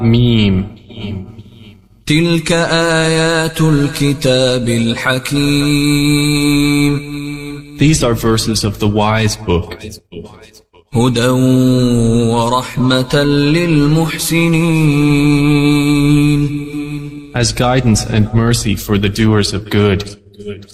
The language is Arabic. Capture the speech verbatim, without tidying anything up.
ميم. تلك آيات الكتاب الحكيم. These are verses of the wise book. هدى ورحمة للمحسنين. As guidance and mercy for the doers of good.